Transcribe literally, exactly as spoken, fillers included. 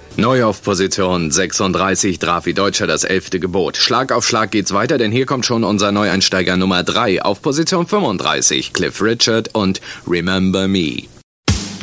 Neu auf Position sechsunddreißig Drafi Deutscher, das elfte Gebot. Schlag auf Schlag geht's weiter, denn hier kommt schon unser Neueinsteiger Nummer drei. Auf Position fünfunddreißig Cliff Richard und Remember Me.